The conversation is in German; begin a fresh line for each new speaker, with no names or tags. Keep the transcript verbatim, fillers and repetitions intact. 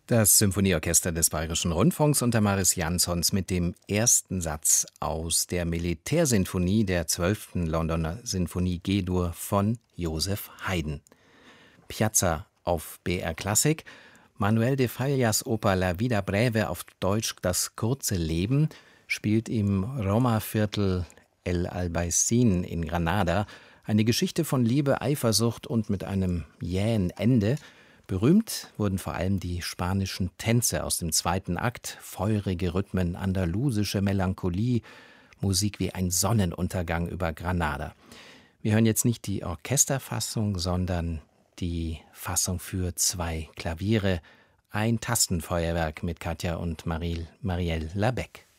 Das Symphonieorchester des Bayerischen Rundfunks unter Maris Jansons mit dem ersten Satz aus der Militärsinfonie der zwölften Londoner Sinfonie G-Dur von Joseph Haydn. Piazza auf B R Klassik. Manuel de Fallas Oper La Vida Breve, auf Deutsch Das kurze Leben, spielt im Roma-Viertel El Albaicín in Granada eine Geschichte von Liebe, Eifersucht und mit einem jähen Ende. Berühmt wurden vor allem die spanischen Tänze aus dem zweiten Akt, feurige Rhythmen, andalusische Melancholie, Musik wie ein Sonnenuntergang über Granada. Wir hören jetzt nicht die Orchesterfassung, sondern die Fassung für zwei Klaviere, ein Tastenfeuerwerk mit Katja und Marielle Labec.